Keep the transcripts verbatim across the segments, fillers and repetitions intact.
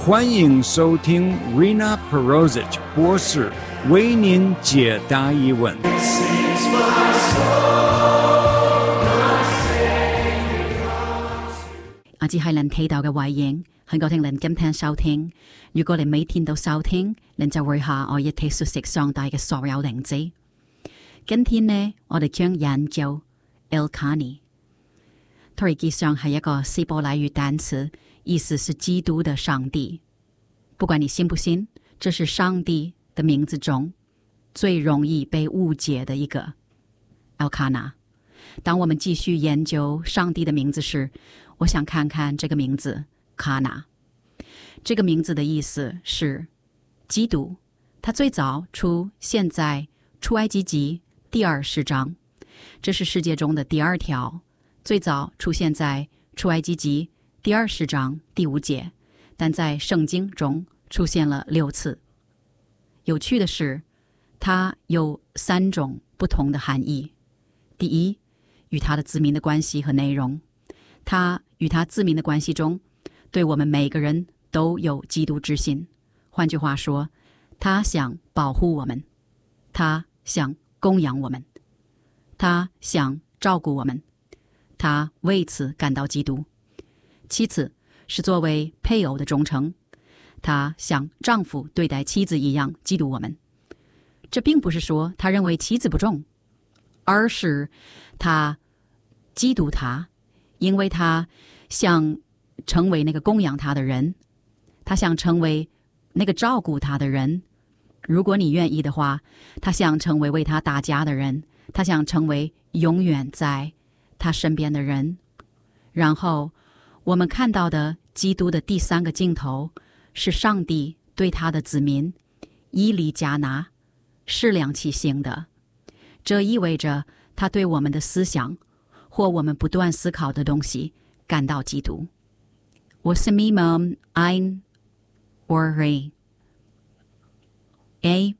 欢迎收听 Rina Perosic 博士为您解答疑问。 阿志係您睇到嘅回應，很高興您今天收聽。如果你每天都收聽，您就會下我一起熟悉上帝嘅所有靈知。今天呢，我哋將研究 Elkanah。它實際上係一個希伯來語單詞，意思是基督的上帝。不管你信不信，這是上帝的名字中最容易被誤解的一個 Elkanah。當我們繼續研究上帝的名字時，我想看看這個名字 Kana。 這個名字的意思是基督，它最早出現在出埃及記第二十章，這是世界中的第二條，最早出現在出埃及記第二十章第五節，但在聖經中出現了六次。有趣的是，它有三種不同的含義。第一，與它的字面的關係和內容，它與它字面的關係中，對我們每個人都有基督之心。換句話說，他想保護我們，他想供養我們，他想照顧我們，他為此感到基督。其次是作為配偶的忠誠，他像丈夫對待妻子一樣基督我們。這並不是說他認為妻子不重，而是他基督他，因為他想成為那個供養他的人，他想成為那個照顧他的人。如果你願意的話，他想成為為他打架的人，他想成為永遠在他身邊的人。然後我們看到的基督的第三個鏡頭是上帝對他的子民伊利加拿是兩期性的，這意味着他對我們的思想或我們不斷思考的東西感到基督。我是迷茫 ein or re A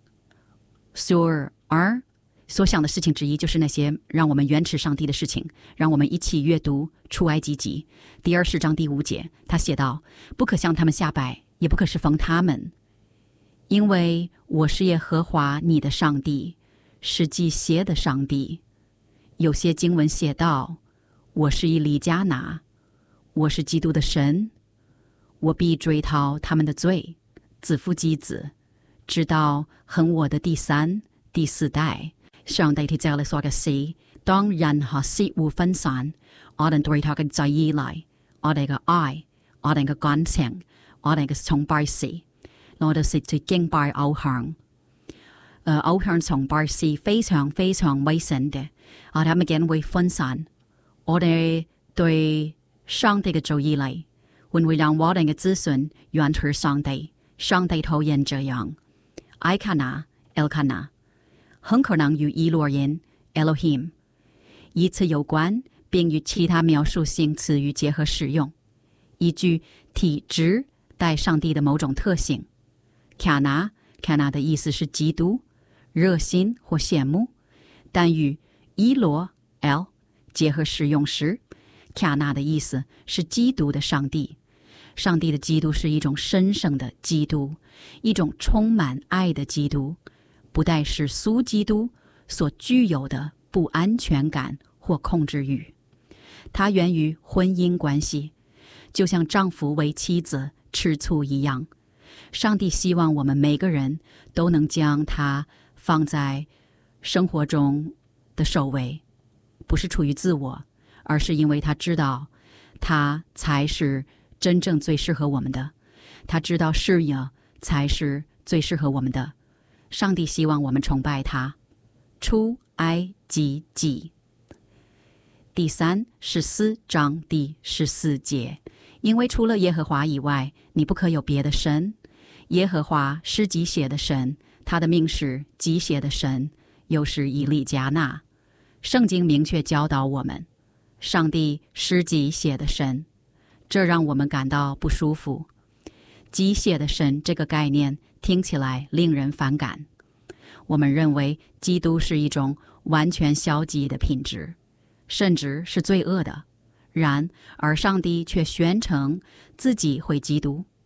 sur R 所想的事情之一就是那些讓我們遠離上帝的事情。讓我們一起閱讀出埃及記第二十章第五節，他寫道：不可向他們下拜，也不可侍奉他們，因為我是耶和華你的上帝，是祭邪的上帝。有些經文寫道：我是以利加拿，我是基督的神，我必追討他們的罪，子父及子，直到恨我的第三、第四代。上帝鐵就你所嘅事，當人和事物分散，我哋對他嘅罪依賴，我哋嘅愛，我哋嘅感情，我哋嘅崇拜時，我哋是去敬拜偶像。呃，偶像崇拜是非常非常危險嘅，我哋係咪驚會分散我哋對上帝嘅罪依賴，會唔會讓我哋嘅子孫遠離上帝？上帝討厭這樣。艾卡納 Elkanah 很可能與以羅人 Elohim 以此有關，並與其他描述性詞語結合使用，依據體質帶上帝的某種特性。Kana Kana 的意思是基督、熱心或羨慕，但與以羅 El 結合使用時， Kana 的意思是基督的上帝。上帝的基督是一種神聖的基督，一種充滿愛的基督，不帶世俗基督所具有的不安全感或控制欲。它源於婚姻關係，就像丈夫為妻子吃醋一樣。上帝希望我們每個人都能將它放在生活中的首位，不是出於自我，而是因為他知道他才是真正最適合我們的，他知道事業才是最適合我們的。上帝希望我們崇拜他。出埃及記第三十四章第十四節，因為除了耶和華以外，你不可有別的神。耶和華是祭邪的神，他的名是祭邪的神，又是以利加拿。聖經明確教導我們，上帝是祭邪的神，這讓我們感到不舒服。祭邪的神這個概念聽起來令人反感。我們認為基督是一種完全消極的品質，甚至是罪惡的。然而上帝卻宣稱自己會基督。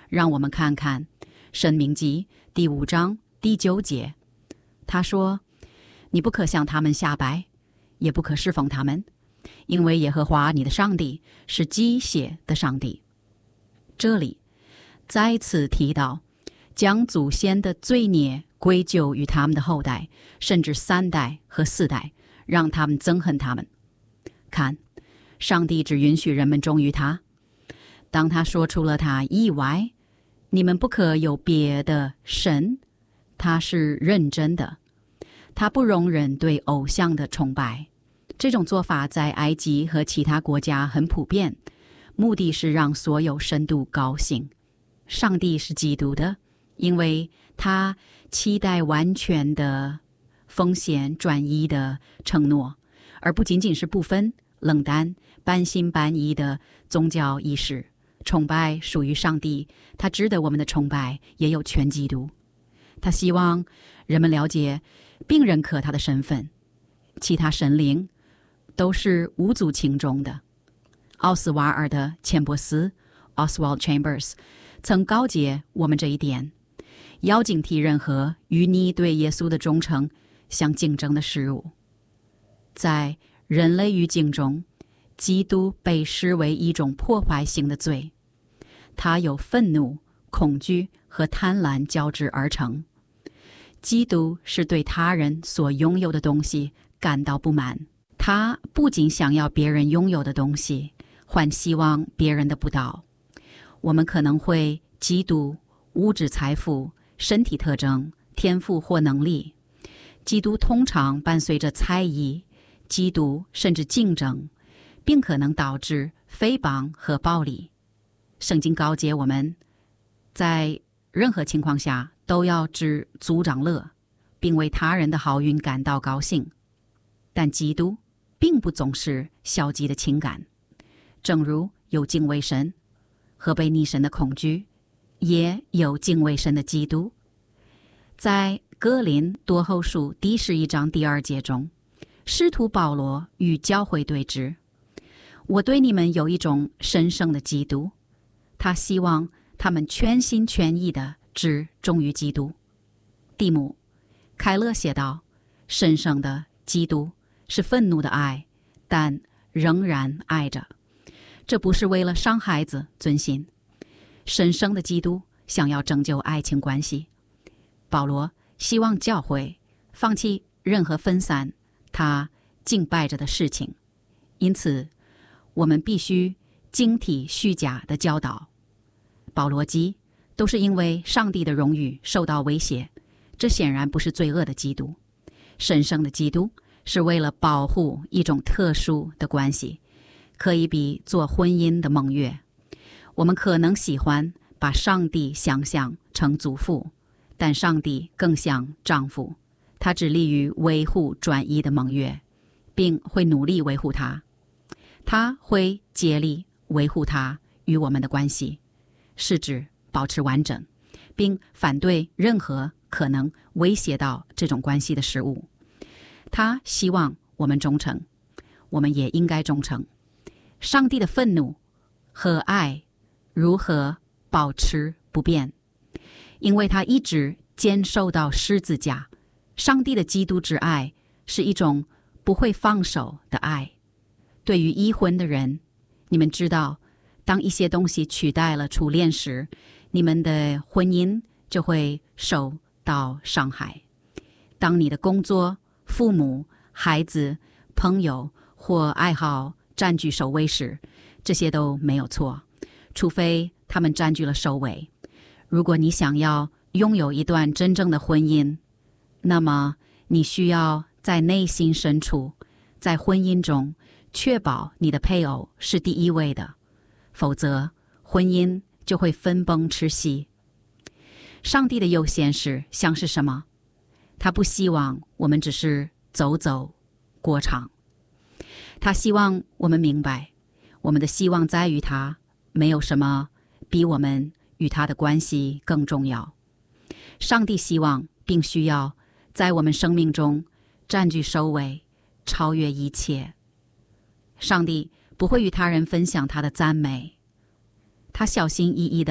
让我们看看申命记第五章第九节，他说：你不可向他们下拜，也不可侍奉他们，因为耶和华你的上帝是鸡血的上帝。这里再次提到将祖先的罪孽归咎于他们的后代，甚至三代和四代，让他们憎恨他们。看，上帝只允许人们忠于他。当他说出了他以外，你们不可有别的神，他是认真的，他不容忍对偶像的崇拜。这种做法在埃及和其他国家很普遍，目的是让所有深度高兴。上帝是基督的，因为他期待完全的风险转移的承诺，而不仅仅是部分冷淡半信半疑的宗教仪式。崇拜属于上帝，他值得我们的崇拜，也有全基督。他希望人们了解并认可他的身份，其他神灵都是无足轻重的。奥斯瓦尔的钱伯斯 Oswald Chambers 曾告诫我们这一点，要警惕任何与你对耶稣的忠诚相竞争的事物。在人类语境中，基督被视为一种破坏性的罪，它由愤怒、恐惧和贪婪交织而成。基督是对他人所拥有的东西感到不满，他不仅想要别人拥有的东西，还希望别人的不到。我们可能会嫉妒物质财富、身体特征、天赋或能力。基督通常伴随着猜疑、嫉妒甚至竞争，并可能导致诽谤和暴力。圣经告诫我们，在任何情况下都要知足长乐，并为他人的好运感到高兴。但基督并不总是消极的情感，正如有敬畏神和被逆神的恐惧，也有敬畏神的基督。在哥林多后书第十一章第二节中，使徒保罗与教会对峙：我对你们有一种神圣的基督。他希望他们全心全意地只忠于基督。蒂姆·凯勒写道：神圣的基督是愤怒的爱，但仍然爱着。这不是为了伤孩子尊心。神圣的基督想要拯救爱情关系。保罗希望教会放弃任何分散他敬拜着的事情，因此我们必须警惕虚假的教导。保罗基都是因为上帝的荣誉受到威胁，这显然不是罪恶的基督。神圣的基督是为了保护一种特殊的关系，可以比做婚姻的盟约。我们可能喜欢把上帝想象成祖父，但上帝更像丈夫，他致力于维护专一的盟约，并会努力维护它。他会竭力维护他与我们的关系，是指保持完整，并反对任何可能威胁到这种关系的事物。他希望我们忠诚，我们也应该忠诚。上帝的愤怒和爱如何保持不变？因为他一直坚守到十字架。上帝的基督之爱是一种不会放手的爱。对于已婚的人，你们知道，当一些东西取代了初恋时，你们的婚姻就会受到伤害。当你的工作、父母、孩子、朋友或爱好占据首位时，这些都没有错，除非他们占据了首位。如果你想要拥有一段真正的婚姻，那么你需要在内心深处，在婚姻中确保你的配偶是第一位的，否则婚姻就会分崩吃稀。上帝的优先是像是什么？他不希望我们只是走走过场，他希望我们明白，我们的希望在于他，没有什么比我们与他的关系更重要。上帝希望并需要在我们生命中占据首位，超越一切。上帝不会与他人分享他的赞美，他小心翼翼地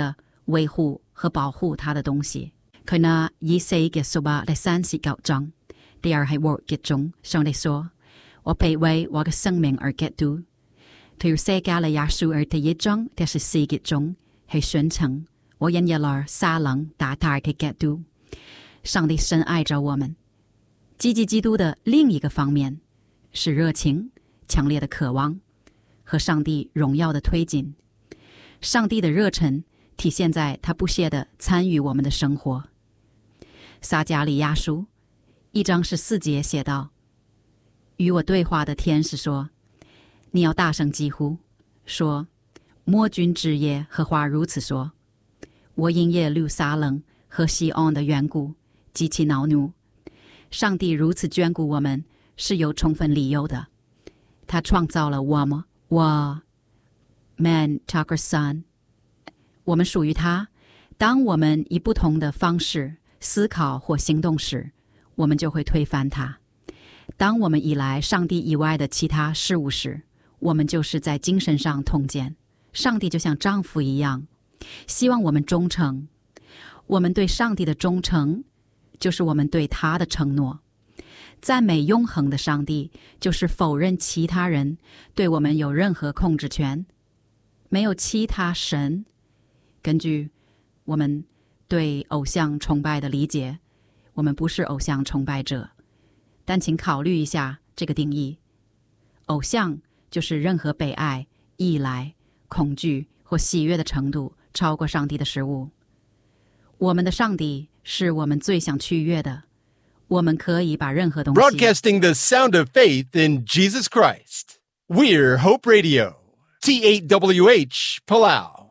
維護和保護他的東西。佢那以四嘅數百第三十九章，第二係活嘅中，上帝說：我必為我嘅生命而結督。條寫加利亞書而第一章第十四節中係宣稱：我因耶路撒冷大大嘅結督。上帝深愛着我們。積極基督的另一個方面是熱情、強烈的渴望和上帝榮耀的推進。上帝的熱忱體現在他不懈地參與我們的生活。撒迦利亞書一章十四節寫道：與我對話的天使說，你要大聲疾呼，說末君之耶和華如此說，我因耶路撒冷和錫安的緣故極其惱怒。上帝如此眷顧我們是有充分理由的。他創造了我們，我 man Tucker son， 我們屬於他。當我們以不同的方式思考或行動時，我們就會推翻他。當我們依賴上帝以外的其他事物時，我們就是在精神上通姦。上帝就像丈夫一樣，希望我們忠誠。我們對上帝的忠誠就是我們對他的承諾。讚美永恆的上帝就是否認其他人對我們有任何控制權。沒有其他神。根據我們對偶像崇拜的理解，我們不是偶像崇拜者。但請考慮一下這個定義。偶像就是任何被愛、依賴、恐懼或喜悅的程度超過上帝的事物。我們的上帝是我們最想取悅的。我們可以把任何東西 Broadcasting the sound of faith in Jesus Christ. We're Hope Radio. T eight W H Palau.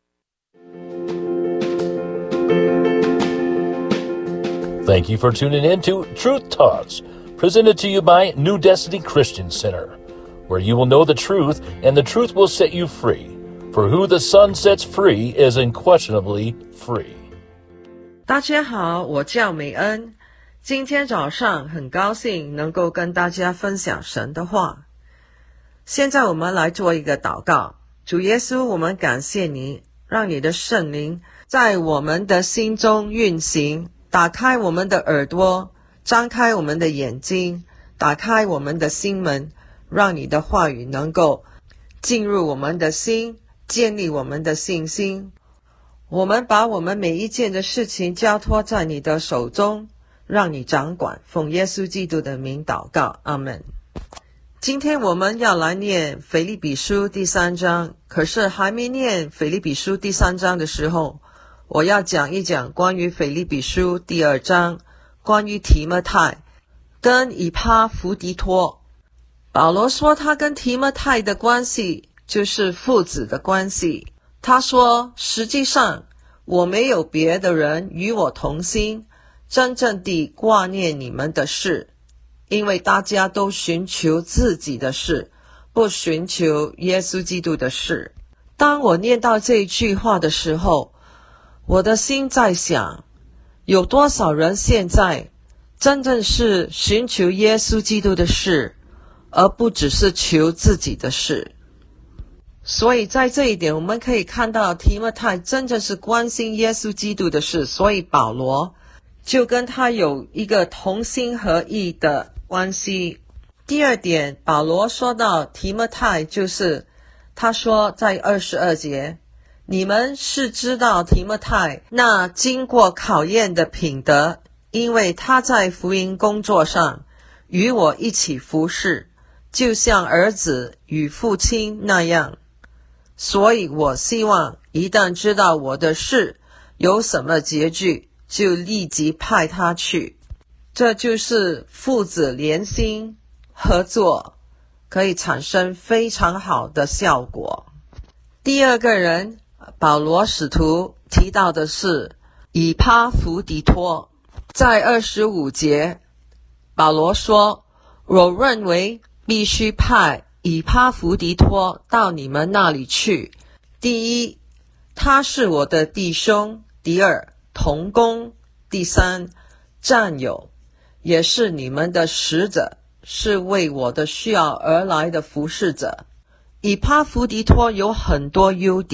Thank you for tuning in to Truth Talks, presented to you by New Destiny Christian Center, where you will know the truth and the truth will set you free. For who the Son sets free is unquestionably free. 大家好，我叫美恩。今天早上很高兴能够跟大家分享神的话。现在我们来做一个祷告。主耶稣，我们感谢你，让你的圣灵在我们的心中运行，打开我们的耳朵，张开我们的眼睛，打开我们的心门，让你的话语能够进入我们的心，建立我们的信心。我们把我们每一件的事情交托在你的手中，让你掌管，奉耶稣基督的名祷告，阿们。今天我们要来念腓立比书第三章，可是还没念腓立比书第三章的时候，我要讲一讲关于腓立比书第二章，关于提摩太跟以巴弗提托。保罗说他跟提摩太的关系就是父子的关系。他说，实际上我没有别的人与我同心，真正地挂念你们的事，因为大家都寻求自己的事，不寻求耶稣基督的事。当我念到这一句话的时候，我的心在想，有多少人现在真正是寻求耶稣基督的事，而不只是求自己的事。所以在这一点我们可以看到提摩太真正是关心耶稣基督的事，所以保罗就跟他有一个同心合意的关系。第二点，保罗说到提摩太，就是他说在二十二节，你们是知道提摩太那经过考验的品德，因为他在福音工作上与我一起服侍，就像儿子与父亲那样。所以我希望一旦知道我的事有什么结局，就立即派他去。这就是父子连心合作，可以产生非常好的效果。第二个人，保罗使徒提到的是以巴弗提托。在二十五节，保罗说，我认为必须派以巴弗提托到你们那里去。第一，他是我的弟兄；第二，同工；第三，战友，也是你们的使者，是为我的需要而来的服侍者。以巴弗提托有很多优点，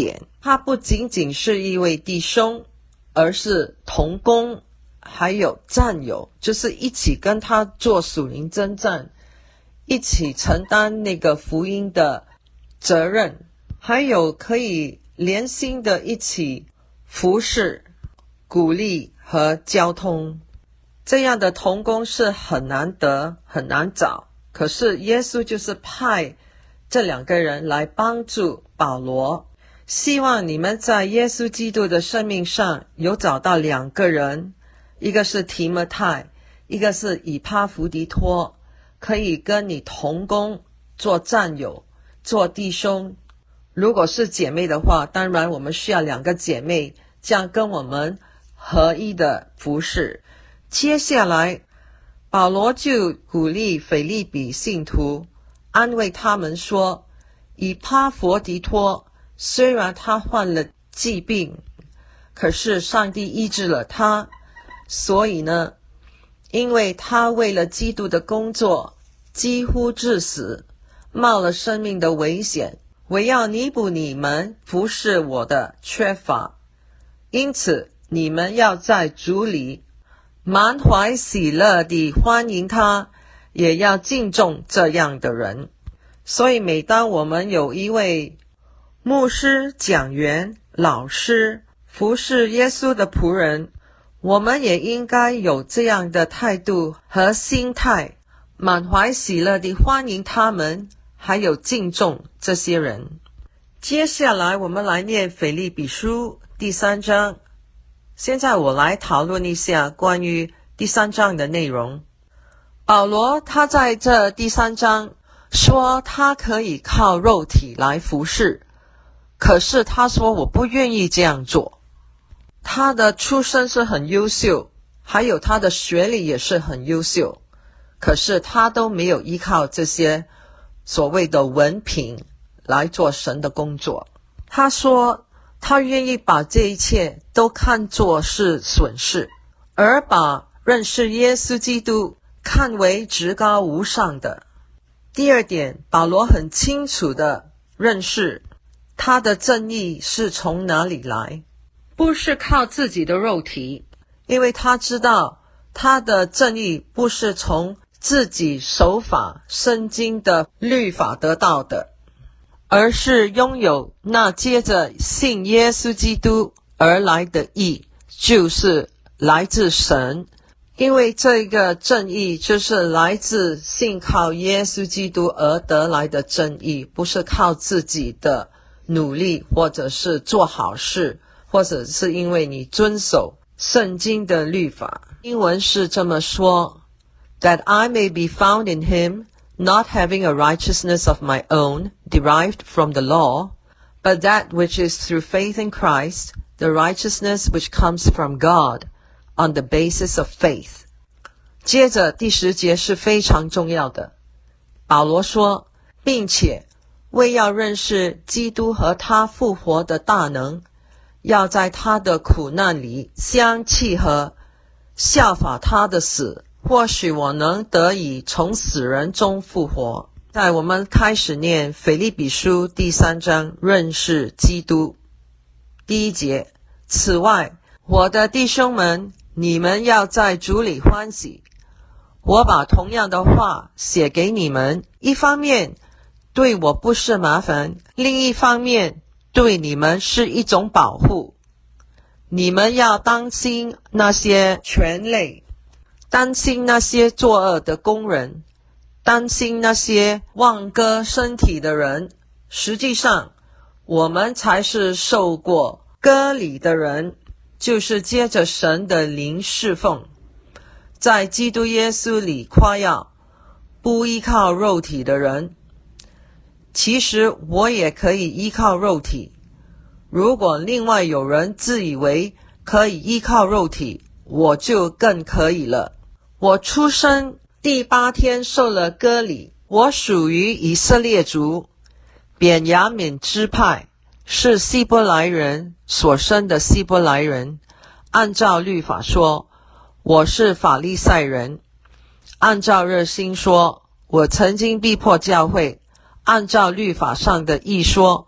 他不仅仅是一位弟兄，而是同工，还有战友，就是一起跟他做属灵征战，一起承担那个福音的责任，还有可以连心的一起服侍、鼓励和交通。这样的同工是很难得很难找，可是耶稣就是派这两个人来帮助保罗，希望你们在耶稣基督的生命上有找到两个人，一个是提摩太，一个是以巴弗提托，可以跟你同工，做战友，做弟兄。如果是姐妹的话，当然我们需要两个姐妹，这样跟我们合一的服侍。接下来保罗就鼓励腓立比信徒，安慰他们说，以巴弗提托虽然他患了疾病，可是上帝医治了他，所以呢，因为他为了基督的工作几乎致死，冒了生命的危险，我要弥补你们服侍我的缺乏，因此你们要在主里满怀喜乐地欢迎他，也要敬重这样的人。所以每当我们有一位牧师、讲员、老师服侍耶稣的仆人，我们也应该有这样的态度和心态，满怀喜乐地欢迎他们，还有敬重这些人。接下来我们来念腓立比书第三章。现在我来讨论一下关于第三章的内容。保罗他在这第三章说他可以靠肉体来服侍，可是他说我不愿意这样做。他的出身是很优秀，还有他的学历也是很优秀，可是他都没有依靠这些所谓的文凭来做神的工作。他说他愿意把这一切都看作是损失，而把认识耶稣基督看为至高无上的。第二点，保罗很清楚地认识他的正义是从哪里来，不是靠自己的肉体，因为他知道他的正义不是从自己守法圣经的律法得到的，而是拥有那接着信耶稣基督而来的义，就是来自神。因为这个正义就是来自信靠耶稣基督而得来的正义，不是靠自己的努力，或者是做好事，或者是因为你遵守圣经的律法。英文是这么说， That I may be found in him, not having a righteousness of my own, derived from the law, but that which is through faith in Christ, the righteousness which comes from God, on the basis of faith. 接着第十节是非常重要的。保罗说，并且为要认识基督和他复活的大能，要在他的苦难里相契合，效法他的死，或许我能得以从死人中复活。在我们开始念腓立比书第三章，认识基督。第一节，此外，我的弟兄们，你们要在主里欢喜。我把同样的话写给你们，一方面对我不是麻烦，另一方面对你们是一种保护。你们要当心那些权类，担心那些作恶的工人，担心那些妄割身体的人。实际上我们才是受过割礼的人，就是接着神的灵侍奉，在基督耶稣里夸耀，不依靠肉体的人。其实我也可以依靠肉体，如果另外有人自以为可以依靠肉体，我就更可以了。我出生第八天受了割礼，我属于以色列族，便雅悯支派，是希伯来人所生的希伯来人。按照律法说，我是法利赛人；按照热心说，我曾经逼迫教会；按照律法上的义说，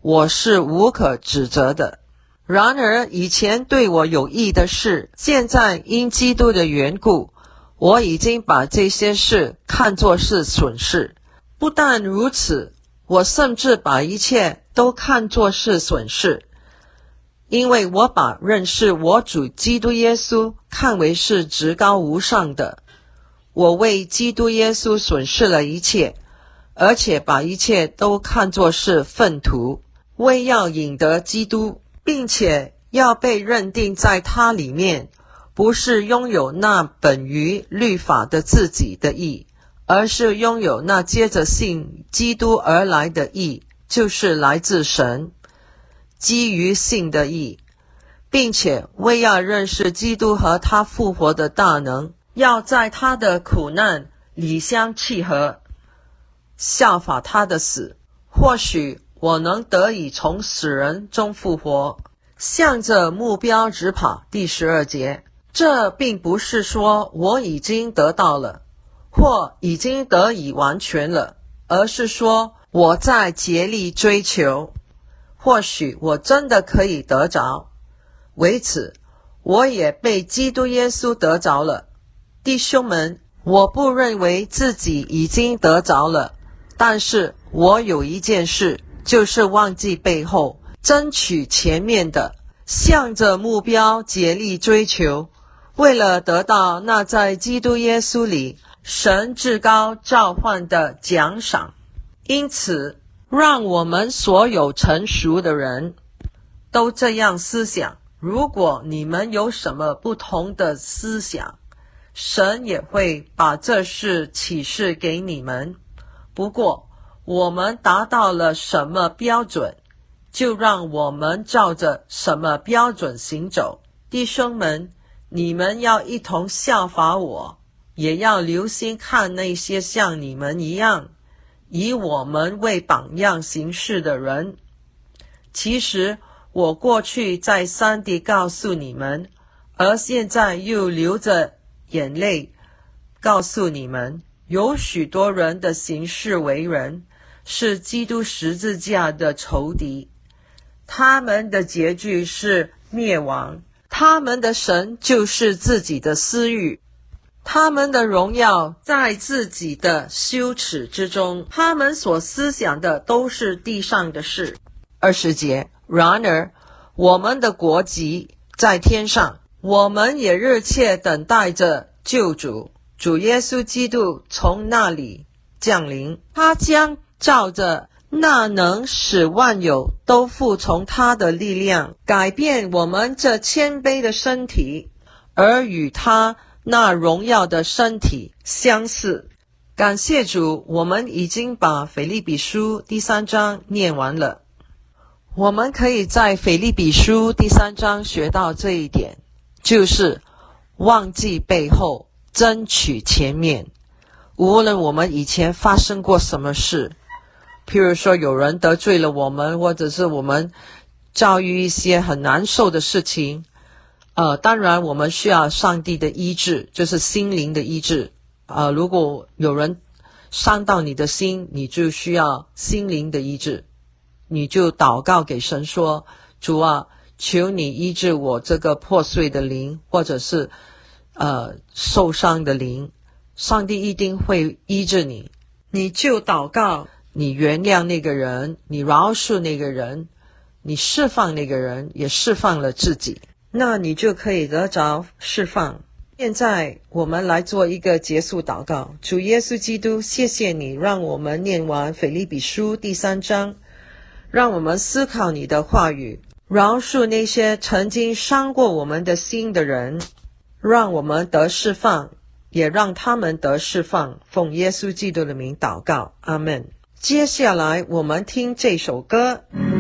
我是无可指责的。然而以前对我有益的事，现在因基督的缘故，我已经把这些事看作是损失。不但如此，我甚至把一切都看作是损失，因为我把认识我主基督耶稣看为是至高无上的。我为基督耶稣损失了一切，而且把一切都看作是粪土，为要引得基督，并且要被认定在他里面，不是拥有那本于律法的自己的义，而是拥有那接着信基督而来的义，就是来自神，基于信的义，并且为要认识基督和他复活的大能，要在他的苦难里相契合，效法他的死，或许我能得以从死人中复活，向着目标直跑。第十二节，这并不是说我已经得到了，或已经得以完全了，而是说我在竭力追求，或许我真的可以得着。为此，我也被基督耶稣得着了。弟兄们，我不认为自己已经得着了，但是我有一件事，就是忘记背后，争取前面的，向着目标竭力追求，为了得到那在基督耶稣里神至高召唤的奖赏。因此，让我们所有成熟的人都这样思想。如果你们有什么不同的思想，神也会把这事启示给你们。不过，我们达到了什么标准，就让我们照着什么标准行走。弟兄们，你们要一同效法我，也要留心看那些像你们一样以我们为榜样行事的人。其实我过去再三地告诉你们，而现在又流着眼泪告诉你们，有许多人的行事为人是基督十字架的仇敌，他们的结局是灭亡，他们的神就是自己的私欲，他们的荣耀在自己的羞耻之中，他们所思想的都是地上的事。二十节，然而我们的国籍在天上，我们也热切等待着救主，主耶稣基督从那里降临，他将照着那能使万有都服从他的力量，改变我们这谦卑的身体，而与他那荣耀的身体相似。感谢主，我们已经把腓立比书第三章念完了。我们可以在腓立比书第三章学到这一点，就是忘记背后，争取前面。无论我们以前发生过什么事，譬如说有人得罪了我们，或者是我们遭遇一些很难受的事情，呃，当然我们需要上帝的医治，就是心灵的医治。呃，如果有人伤到你的心，你就需要心灵的医治，你就祷告给神说，主啊，求你医治我这个破碎的灵，或者是呃受伤的灵，上帝一定会医治你。你就祷告，你原谅那个人，你饶恕那个人，你释放那个人，也释放了自己，那你就可以得着释放。现在我们来做一个结束祷告。主耶稣基督，谢谢你让我们念完腓立比书第三章，让我们思考你的话语，饶恕那些曾经伤过我们的心的人，让我们得释放，也让他们得释放。奉耶稣基督的名祷告，阿们。接下来我们听这首歌。